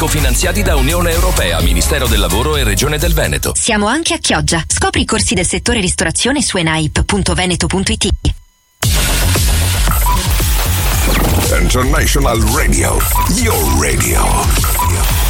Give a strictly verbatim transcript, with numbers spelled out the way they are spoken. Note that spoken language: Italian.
cofinanziati da Unione Europea, Ministero del Lavoro e Regione del Veneto. Siamo anche a Chioggia. Scopri i corsi del settore ristorazione su enaip punto veneto punto it. International Radio, your radio.